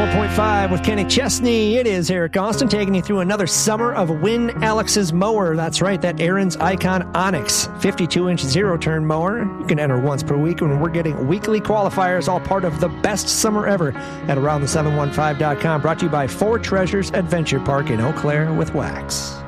104.5 with Kenny Chesney. It is Eric Austin taking you through another summer of Win Alex's mower. That's right, that Aaron's Icon Onyx 52-inch zero-turn mower. You can enter once per week, and we're getting weekly qualifiers, all part of the best summer ever at AroundThe715.com. Brought to you by Four Treasures Adventure Park in Eau Claire with Wax.